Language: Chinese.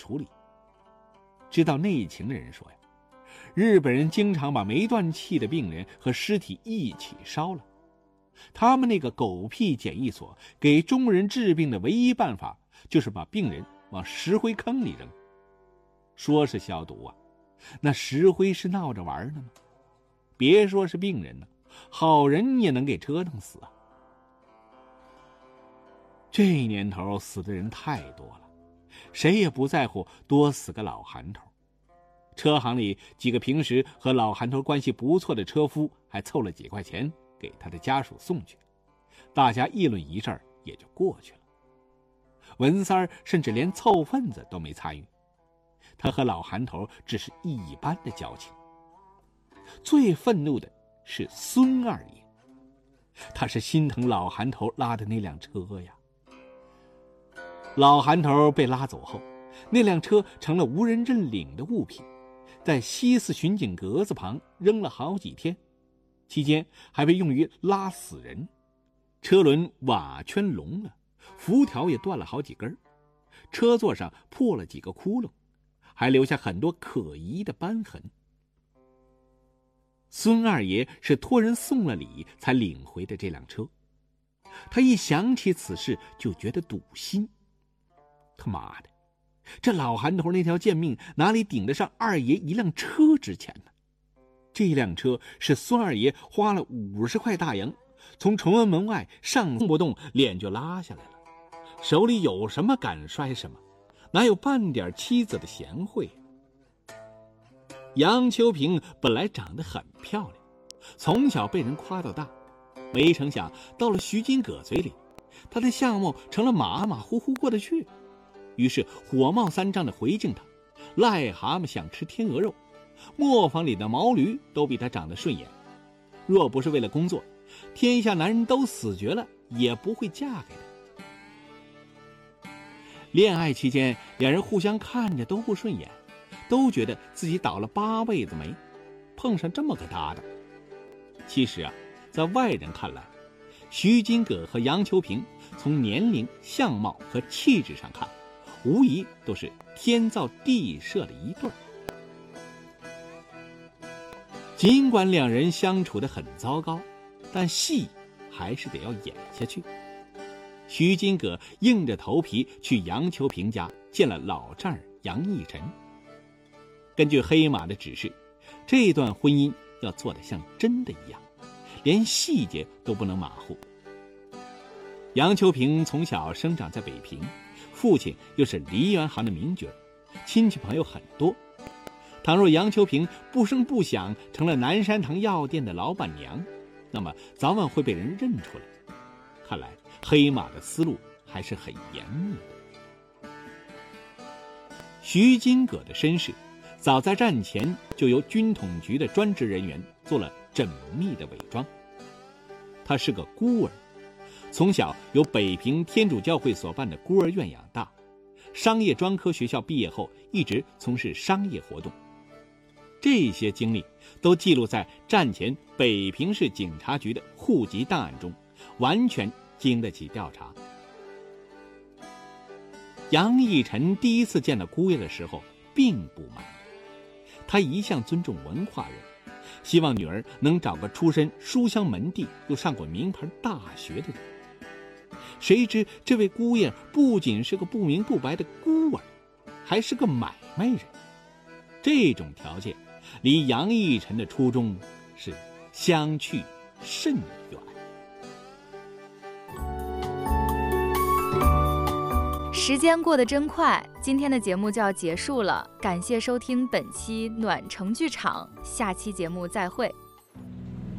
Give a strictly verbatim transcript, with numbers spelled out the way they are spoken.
处理。知道内情的人说呀，日本人经常把没断气的病人和尸体一起烧了。他们那个狗屁检疫所给中国人治病的唯一办法，就是把病人往石灰坑里扔。说是消毒啊，那石灰是闹着玩的吗？别说是病人呢，好人也能给折腾死啊。这年头死的人太多了，谁也不在乎多死个老寒头。车行里几个平时和老寒头关系不错的车夫还凑了几块钱给他的家属送去，大家议论一阵也就过去了。文三儿甚至连凑份子都没参与，他和老寒头只是一般的交情。最愤怒的是孙二爷，他是心疼老寒头拉的那辆车呀。老寒头被拉走后，那辆车成了无人认领的物品，在西四巡警格子旁扔了好几天，期间还被用于拉死人。车轮瓦圈隆了，辐条也断了好几根，车座上破了几个窟窿，还留下很多可疑的斑痕。孙二爷是托人送了礼才领回的这辆车，他一想起此事就觉得堵心。他妈的，这老寒头那条贱命哪里顶得上二爷一辆车值钱呢？这辆车是孙二爷花了五十块大洋从崇文门外上动不动脸就拉下来了，手里有什么敢摔什么，哪有半点妻子的贤惠。杨秋萍本来长得很漂亮，从小被人夸到大，没成想到了徐金葛嘴里，她的相貌成了马马虎虎过得去。于是火冒三丈的回敬他，癞蛤蟆想吃天鹅肉，磨坊里的毛驴都比他长得顺眼。若不是为了工作，天下男人都死绝了，也不会嫁给他。恋爱期间，两人互相看着都不顺眼，都觉得自己倒了八辈子霉，碰上这么个搭档。其实啊，在外人看来，徐金葛和杨秋萍从年龄、相貌和气质上看，无疑都是天造地设的一对儿。尽管两人相处得很糟糕，但戏还是得要演下去。徐金葛硬着头皮去杨秋萍家见了老丈人杨义臣。根据黑马的指示，这段婚姻要做得像真的一样，连细节都不能马虎。杨秋萍从小生长在北平，父亲又是梨园行的名角，亲戚朋友很多。倘若杨秋萍不声不响成了南山堂药店的老板娘，那么早晚会被人认出来。看来黑马的思路还是很严密的。徐金葛的身世早在战前就由军统局的专职人员做了缜密的伪装。他是个孤儿，从小由北平天主教会所办的孤儿院养大，商业专科学校毕业后一直从事商业活动。这些经历都记录在战前北平市警察局的户籍档案中，完全经得起调查。杨义臣第一次见到姑爷的时候并不满意，他一向尊重文化人，希望女儿能找个出身书香门第又上过名牌大学的人。谁知这位姑爷不仅是个不明不白的孤儿，还是个买卖人。这种条件离杨义臣的初衷是相去甚远。 时间过得真快，今天的节目就要结束了，感谢收听本期暖城剧场，下期节目再会。